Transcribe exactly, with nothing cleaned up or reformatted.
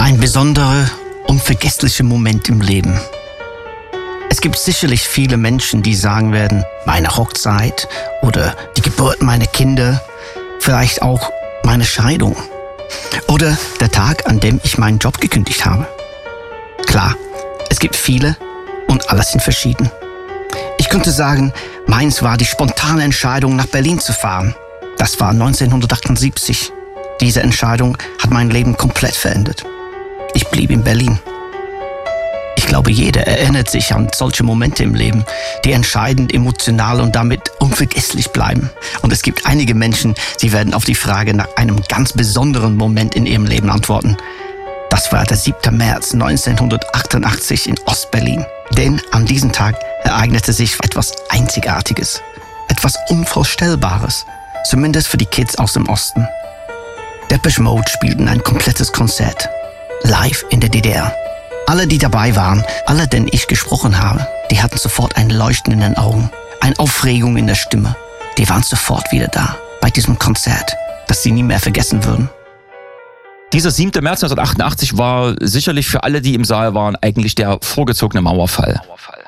Ein besonderer, unvergesslicher Moment im Leben. Es gibt sicherlich viele Menschen, die sagen werden, meine Hochzeit oder die Geburt meiner Kinder, vielleicht auch meine Scheidung oder der Tag, an dem ich meinen Job gekündigt habe. Klar, es gibt viele und alle sind verschieden. Ich könnte sagen, meins war die spontane Entscheidung, nach Berlin zu fahren. Das war neunzehnhundertachtundsiebzig. Diese Entscheidung hat mein Leben komplett verändert. Ich blieb in Berlin. Ich glaube, jeder erinnert sich an solche Momente im Leben, die entscheidend, emotional und damit unvergesslich bleiben. Und es gibt einige Menschen, die werden auf die Frage nach einem ganz besonderen Moment in ihrem Leben antworten. Das war der siebten März neunzehnhundertachtundachtzig in Ostberlin. Denn an diesem Tag ereignete sich etwas Einzigartiges, etwas Unvorstellbares, zumindest für die Kids aus dem Osten. Depeche Mode spielten ein komplettes Konzert, live in der D D R. Alle, die dabei waren, alle, denen ich gesprochen habe, die hatten sofort ein Leuchten in den Augen, eine Aufregung in der Stimme. Die waren sofort wieder da, bei diesem Konzert, das sie nie mehr vergessen würden. Dieser siebte März neunzehnhundertachtundachtzig war sicherlich für alle, die im Saal waren, eigentlich der vorgezogene Mauerfall.